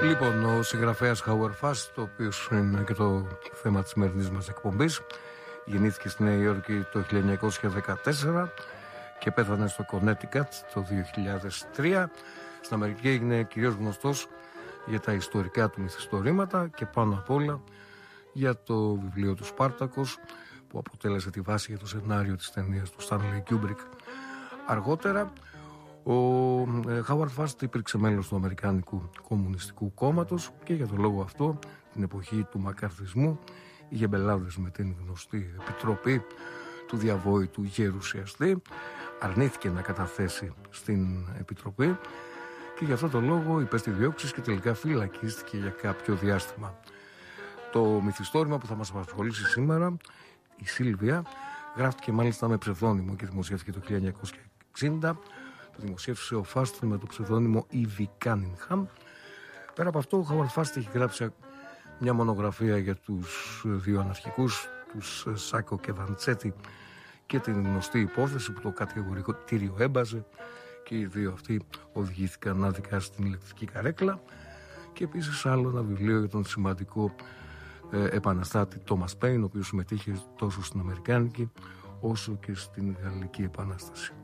Λοιπόν, ο συγγραφέας Howard Fast, το οποίο είναι και το θέμα της σημερινής μας εκπομπής, γεννήθηκε στη Νέα Υόρκη το 1914 και πέθανε στο Connecticut το 2003. Στην Αμερική έγινε κυρίως γνωστός για τα ιστορικά του μυθιστορήματα και πάνω απ' όλα για το βιβλίο του Σπάρτακος, που αποτέλεσε τη βάση για το σενάριο της ταινίας του Stanley Kubrick. Αργότερα ο Howard Fast υπήρξε μέλος του Αμερικάνικου Κομμουνιστικού Κόμματος και για τον λόγο αυτό την εποχή του μακαρθισμού είχε μπελάδες με την γνωστή επιτροπή του διαβόητου γερουσιαστή. Αρνήθηκε να καταθέσει στην επιτροπή και για αυτό το λόγο υπέστη διώξεις και τελικά φυλακίστηκε για κάποιο διάστημα. Το μυθιστόρημα που θα μας απασχολήσει σήμερα, η Σίλβια, γράφτηκε μάλιστα με ψευδόνυμο και δημοσιεύτηκε το 1960. Το δημοσίευσε ο Fast με το ψευδόνυμο E.V. Cunningham. Πέρα από αυτό, ο Howard Fast έχει γράψει μια μονογραφία για τους δύο αναρχικούς, τους Σάκο και Βαντσέτη, και την γνωστή υπόθεση που το κατηγορητήριο έμπαζε και οι δύο αυτοί οδηγήθηκαν άδικα στην ηλεκτρική καρέκλα, και επίσης άλλο ένα βιβλίο για τον σημαντικό επαναστάτη Τόμας Πέιν, ο οποίος συμμετείχε τόσο στην Αμερικάνικη όσο και στην Γαλλική Επανάσταση.